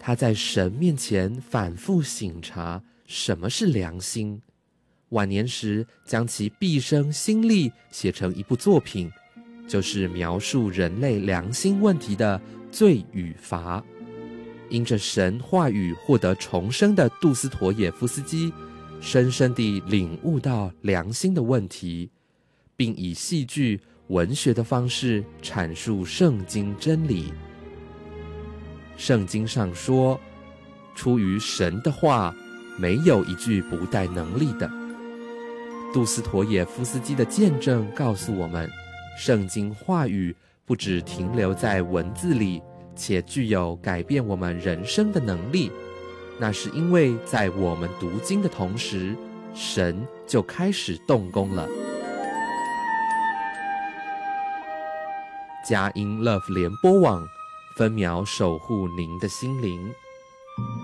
他在神面前反复省察什么是良心，晚年时将其毕生心力写成一部作品，就是描述人类良心问题的《罪与罚》。因着神话语获得重生的杜斯妥也夫斯基，深深地领悟到良心的问题，并以戏剧、文学的方式阐述圣经真理。圣经上说，出于神的话，没有一句不带能力的。杜斯妥也夫斯基的见证告诉我们，圣经话语不只停留在文字里，且具有改变我们人生的能力。那是因为在我们读经的同时，神就开始动工了。佳音 Love 联播网，分秒守护您的心灵。